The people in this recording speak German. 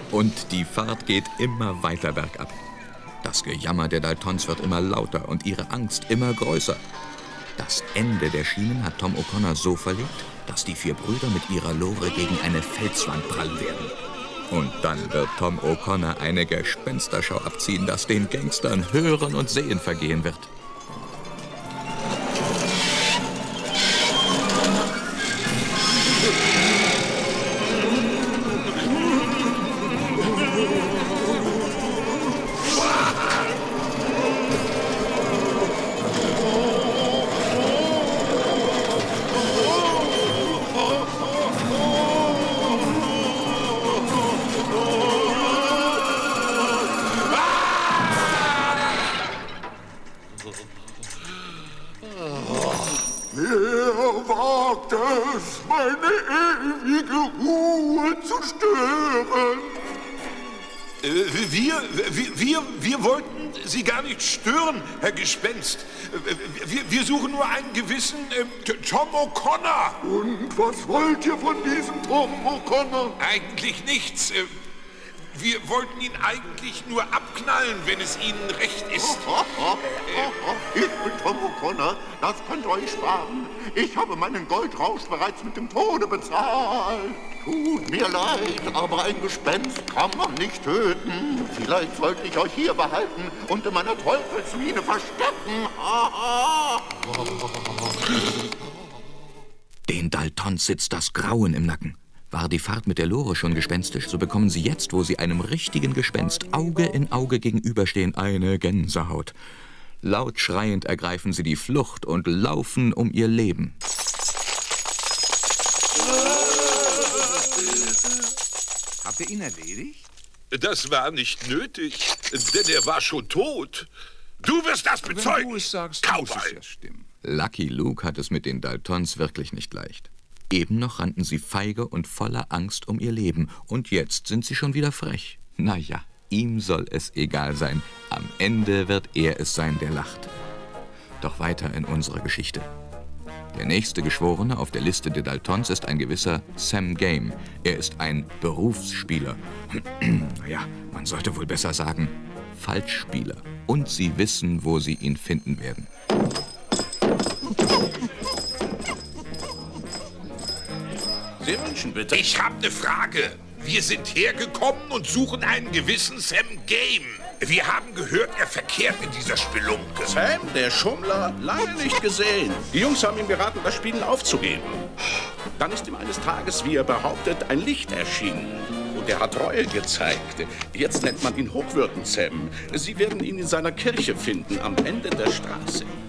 Und die Fahrt geht immer weiter bergab. Das Gejammer der Daltons wird immer lauter und ihre Angst immer größer. Das Ende der Schienen hat Tom O'Connor so verlegt, dass die 4 Brüder mit ihrer Lore gegen eine Felswand prallen werden. Und dann wird Tom O'Connor eine Gespensterschau abziehen, das den Gangstern Hören und Sehen vergehen wird. Wir wollten Sie gar nicht stören, Herr Gespenst. Wir suchen nur einen gewissen Tom O'Connor. Und was wollt ihr von diesem Tom O'Connor? Eigentlich nichts. Wir wollten ihn eigentlich nur abknallen, wenn es Ihnen recht ist. Ich bin Tom O'Connor, das könnt ihr euch sparen. Ich habe meinen Goldrausch bereits mit dem Tode bezahlt. Tut mir leid, aber ein Gespenst kann man nicht töten. Vielleicht sollte ich euch hier behalten und in meiner Teufelsmine verstecken. Den Daltons sitzt das Grauen im Nacken. War die Fahrt mit der Lore schon gespenstisch, so bekommen sie jetzt, wo sie einem richtigen Gespenst Auge in Auge gegenüberstehen, eine Gänsehaut. Laut schreiend ergreifen sie die Flucht und laufen um ihr Leben. Habt ihr ihn erledigt? Das war nicht nötig, denn er war schon tot. Du wirst das bezeugen, Wenn du es sagst, Cowboy. muss es ja stimmen. Lucky Luke hat es mit den Daltons wirklich nicht leicht. Eben noch rannten sie feige und voller Angst um ihr Leben. Und jetzt sind sie schon wieder frech. Naja, ihm soll es egal sein. Am Ende wird er es sein, der lacht. Doch weiter in unserer Geschichte. Der nächste Geschworene auf der Liste der Daltons ist ein gewisser Sam Game. Er ist ein Berufsspieler. Naja, man sollte wohl besser sagen, Falschspieler. Und sie wissen, wo sie ihn finden werden. Sie wünschen bitte. Ich habe eine Frage. Wir sind hergekommen und suchen einen gewissen Sam Game. Wir haben gehört, er verkehrt in dieser Spelunke. Sam, der Schummler, lange nicht gesehen. Die Jungs haben ihm geraten, das Spielen aufzugeben. Dann ist ihm eines Tages, wie er behauptet, ein Licht erschienen. Und er hat Reue gezeigt. Jetzt nennt man ihn Hochwürden Sam. Sie werden ihn in seiner Kirche finden, am Ende der Straße.